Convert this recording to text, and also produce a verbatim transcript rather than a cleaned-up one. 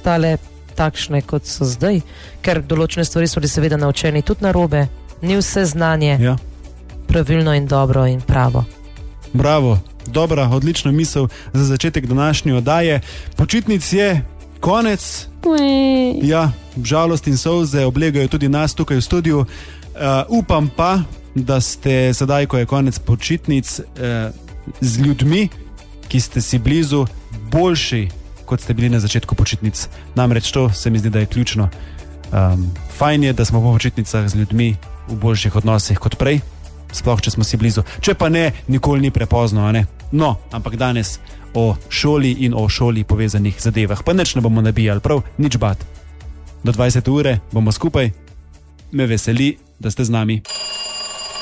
ostale takšne, kot so zdaj, ker določene stvari so bili seveda naučeni tudi narobe, ni vse znanje Ja. pravilno in dobro in pravo. Bravo, dobra, odlična misel za začetek današnje oddaje. Počitnic je konec. Ja, žalost in solze oblegajo tudi nas tukaj v studiu. Uh, upam pa, da ste sedaj, ko je konec počitnic, uh, z ljudmi, ki ste si blizu, boljši, kot ste bili na začetku počitnic. Namreč to se mi zdi, da je ključno. Um, fajn je, da smo po počitnicah z ljudmi v boljših odnosih kot prej, sploh če smo si blizu. Če pa ne, nikoli ni prepozno, a ne? No, ampak danes o šoli in o šoli povezanih zadevah. Pa nič ne bomo nabijali, prav, nič bat. Do dvajsete ure bomo skupaj. Me veseli, da ste z nami.